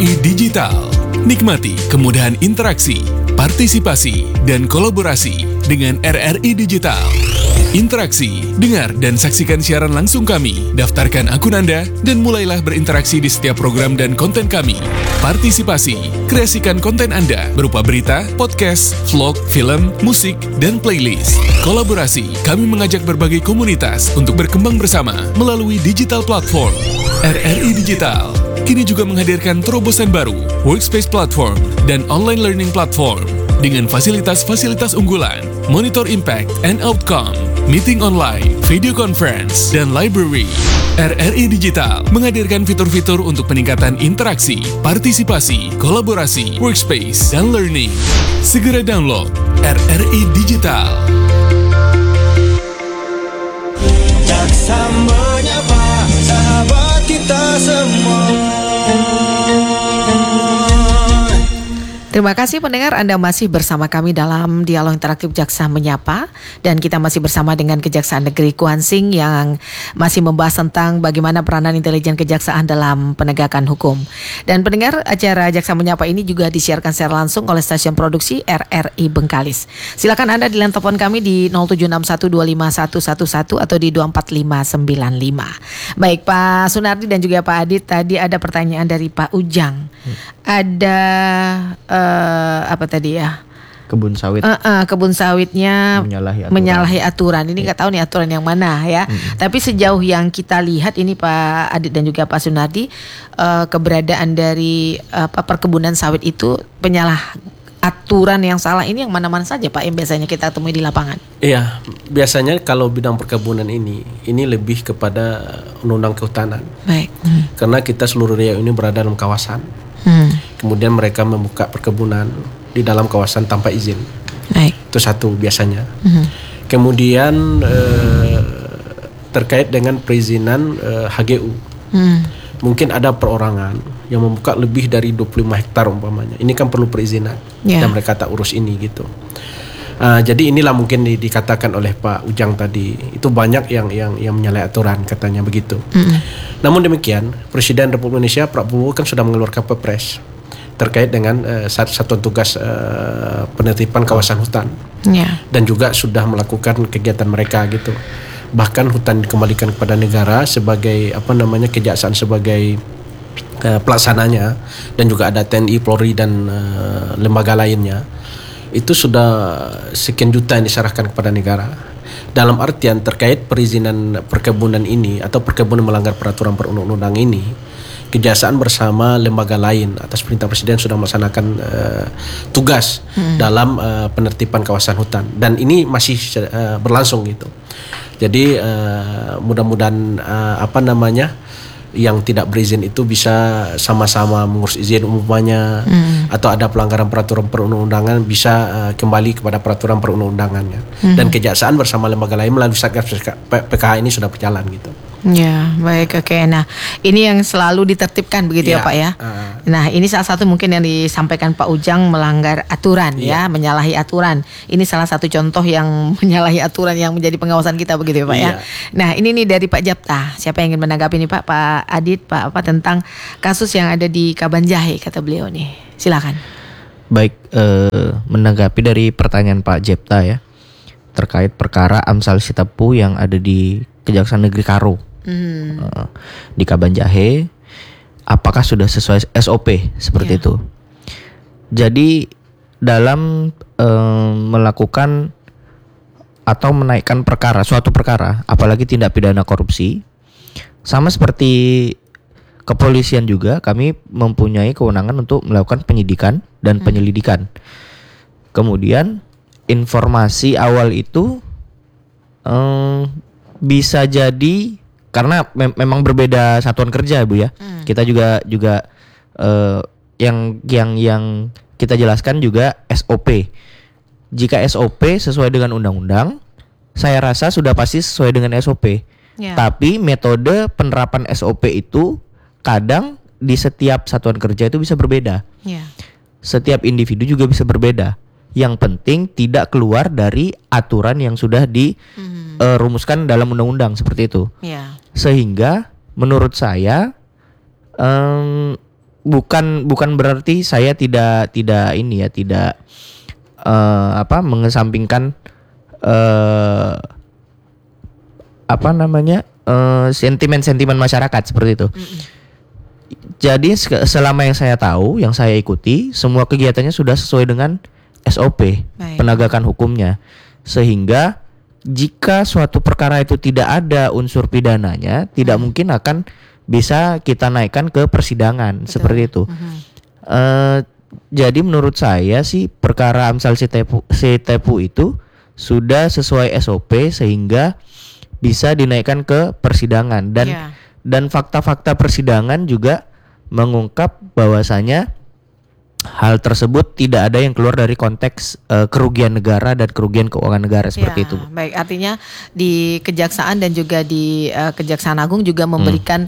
RRI Digital. Nikmati kemudahan interaksi, partisipasi, dan kolaborasi dengan RRI Digital. Interaksi, dengar dan saksikan siaran langsung kami, daftarkan akun Anda, dan mulailah berinteraksi di setiap program dan konten kami. Partisipasi, kreasikan konten Anda berupa berita, podcast, vlog, film, musik, dan playlist. Kolaborasi, kami mengajak berbagai komunitas untuk berkembang bersama melalui digital platform. RRI Digital kini juga menghadirkan terobosan baru, workspace platform, dan online learning platform dengan fasilitas-fasilitas unggulan, monitor impact and outcome, meeting online, video conference, dan library. RRI Digital menghadirkan fitur-fitur untuk peningkatan interaksi, partisipasi, kolaborasi, workspace, dan learning. Segera download RRI Digital. Jaksa menyapa sahabat kita semua. Terima kasih pendengar, Anda masih bersama kami dalam Dialog Interaktif Jaksa Menyapa. Dan kita masih bersama dengan Kejaksaan Negeri Kuansing yang masih membahas tentang bagaimana peranan intelijen kejaksaan dalam penegakan hukum. Dan pendengar, acara Jaksa Menyapa ini juga disiarkan secara langsung oleh stasiun produksi RRI Bengkalis. Silakan Anda di line telepon kami di 0761251111 atau di 24595. Baik Pak Sunardi dan juga Pak Adit, tadi ada pertanyaan dari Pak Ujang. Ada apa tadi ya? Kebun sawit. Kebun sawitnya menyalahi aturan. Ini nggak tahu nih aturan yang mana ya. Tapi sejauh yang kita lihat ini Pak Adit dan juga Pak Sunardi, keberadaan dari perkebunan sawit itu penyalah aturan yang salah ini yang mana-mana saja Pak yang biasanya kita temui di lapangan? Iya, biasanya kalau bidang perkebunan ini lebih kepada undang-undang kehutanan. Baik. Karena kita seluruh Riau ini berada dalam kawasan. Kemudian mereka membuka perkebunan di dalam kawasan tanpa izin. Baik. Itu satu biasanya. Kemudian terkait dengan perizinan HGU. Mungkin ada perorangan yang membuka lebih dari 25 hektar umpamanya. Ini kan perlu perizinan. Dan mereka tak urus ini gitu. Jadi inilah mungkin dikatakan oleh Pak Ujang tadi, itu banyak yang menyalahi aturan katanya begitu. Namun demikian, Presiden Republik Indonesia Prabowo kan sudah mengeluarkan Perpres terkait dengan satuan tugas penertiban kawasan hutan, dan juga sudah melakukan kegiatan mereka gitu. Bahkan hutan dikembalikan kepada negara sebagai kejaksaan sebagai pelaksananya, dan juga ada TNI, Polri dan lembaga lainnya. Itu sudah sekian juta yang diserahkan kepada negara. Dalam artian terkait perizinan perkebunan ini atau perkebunan melanggar peraturan perundang-undang ini, Kejaksaan bersama lembaga lain atas perintah Presiden sudah melaksanakan tugas dalam penertiban kawasan hutan, dan ini masih berlangsung gitu. Jadi mudah-mudahan yang tidak berizin itu bisa sama-sama mengurus izin umpamanya, atau ada pelanggaran peraturan perundang-undangan bisa kembali kepada peraturan perundang-undangannya. Dan Kejaksaan bersama lembaga lain melalui Satgas PKH ini sudah berjalan gitu. Ya, baik, oke. Nah, ini yang selalu ditertibkan begitu ya Pak ya. Nah, ini salah satu mungkin yang disampaikan Pak Ujang melanggar aturan ya, menyalahi aturan. Ini salah satu contoh yang menyalahi aturan yang menjadi pengawasan kita begitu ya Pak ya. Nah, ini nih dari Pak Japta. Siapa yang ingin menanggapi nih Pak Adit, Pak tentang kasus yang ada di Kabanjahe kata beliau nih. Silakan. Baik, menanggapi dari pertanyaan Pak Japta ya, terkait perkara Amsal Sitepu yang ada di Kejaksaan Negeri Karo. Di Kabanjahe, apakah sudah sesuai SOP seperti itu? Jadi dalam melakukan atau menaikkan suatu perkara, apalagi tindak pidana korupsi, sama seperti kepolisian juga, kami mempunyai kewenangan untuk melakukan penyidikan dan penyelidikan. Kemudian informasi awal itu bisa jadi karena memang berbeda satuan kerja Bu ya. Kita juga yang kita jelaskan juga SOP. Jika SOP sesuai dengan undang-undang, saya rasa sudah pasti sesuai dengan SOP. Tapi metode penerapan SOP itu kadang di setiap satuan kerja itu bisa berbeda. Setiap individu juga bisa berbeda. Yang penting tidak keluar dari aturan yang sudah dirumuskan dalam undang-undang seperti itu. Sehingga menurut saya bukan berarti saya tidak ini ya, tidak mengesampingkan sentimen masyarakat seperti itu. Jadi selama yang saya tahu, yang saya ikuti, semua kegiatannya sudah sesuai dengan SOP penegakan hukumnya, sehingga jika suatu perkara itu tidak ada unsur pidananya, tidak mungkin akan bisa kita naikkan ke persidangan. Betul. Seperti itu. Jadi menurut saya sih perkara Amsal Sitepu itu sudah sesuai SOP sehingga bisa dinaikkan ke persidangan, dan fakta-fakta persidangan juga mengungkap bahwasanya hal tersebut tidak ada yang keluar dari konteks kerugian negara dan kerugian keuangan negara seperti itu. Baik, artinya di Kejaksaan dan juga di Kejaksaan Agung juga memberikan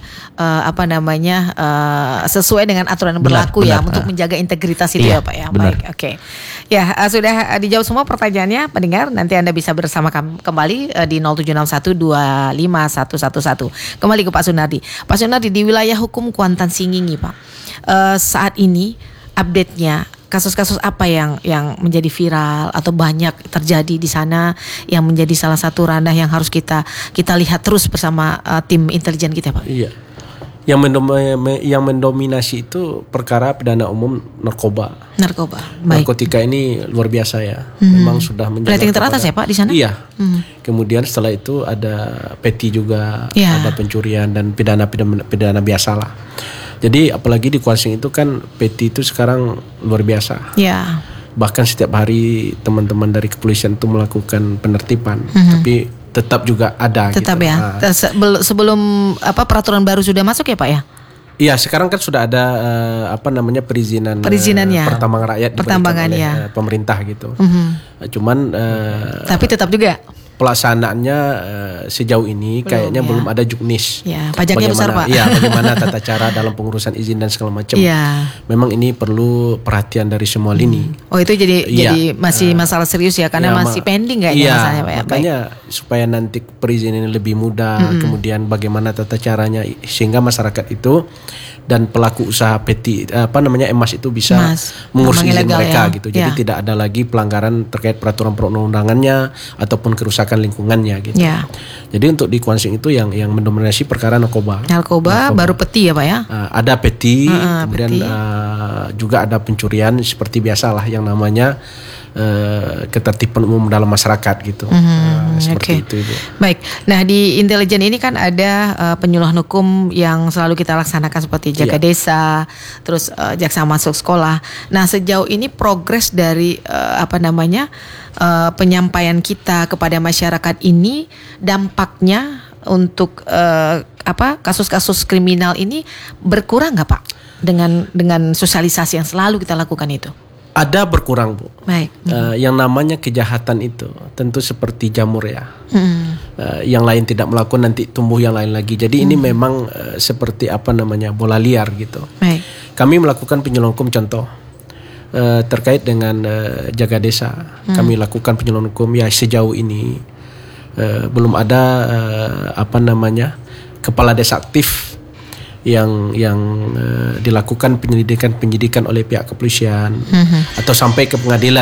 sesuai dengan aturan yang berlaku benar, untuk menjaga integritas itu ya Pak ya. Benar. Baik, oke. Ya, sudah dijawab semua pertanyaannya pendengar. Nanti Anda bisa bersama kembali di 0761251111. Kembali ke Pak Sunardi. Pak Sunardi, di wilayah hukum Kuantan Singingi Pak, saat ini update-nya, kasus-kasus apa yang menjadi viral atau banyak terjadi di sana yang menjadi salah satu ranah yang harus kita lihat terus bersama tim intelijen kita Pak? Iya. Yang mendominasi itu perkara pidana umum narkoba. Baik. Narkotika ini luar biasa ya. Memang sudah menjadi rating teratas ya Pak di sana? Iya. Kemudian setelah itu ada peti juga, ada pencurian dan pidana biasa lah. Jadi apalagi di Kuansing itu kan peti itu sekarang luar biasa. Ya. Bahkan setiap hari teman-teman dari kepolisian itu melakukan penertiban, tapi tetap juga ada. Tetap gitu. Ya. Sebelum peraturan baru sudah masuk ya Pak ya? Iya, sekarang kan sudah ada perizinannya pertambangan rakyat oleh pemerintah gitu. Cuman tapi tetap juga pelaksanaannya sejauh ini kayaknya belum ada juknis. Ya, pajaknya besar Pak. Iya, bagaimana tata cara dalam pengurusan izin dan segala macam. Ya. Memang ini perlu perhatian dari semua lini. Oh, itu jadi masih masalah serius ya, karena masih pending kayaknya masalahnya Pak. Makanya supaya nanti perizinan lebih mudah, kemudian bagaimana tata caranya sehingga masyarakat itu dan pelaku usaha peti emas itu bisa mengurus izin mereka gitu. Jadi tidak ada lagi pelanggaran terkait peraturan perundang-undangannya ataupun kerusakan lingkungannya gitu. Jadi untuk di Kuansing itu yang mendominasi perkara narkoba baru peti ya Pak ya. Ada peti, kemudian juga ada pencurian seperti biasalah yang namanya ketertiban umum dalam masyarakat gitu. Seperti itu Ibu. Baik. Nah, di intelijen ini kan ada penyuluhan hukum yang selalu kita laksanakan seperti jaga desa, terus jaksa masuk sekolah. Nah, sejauh ini progres dari penyampaian kita kepada masyarakat ini, dampaknya untuk kasus-kasus kriminal ini berkurang nggak Pak dengan sosialisasi yang selalu kita lakukan itu? Ada berkurang Bu. Baik. Yang namanya kejahatan itu tentu seperti jamur ya. Yang lain tidak melakukan nanti tumbuh yang lain lagi. Jadi ini memang seperti bola liar gitu. Baik. Kami melakukan penyuluhan hukum contoh terkait dengan jaga desa. Kami lakukan penyuluhan hukum ya sejauh ini belum ada kepala desa aktif yang dilakukan penyidikan oleh pihak kepolisian atau sampai ke pengadilan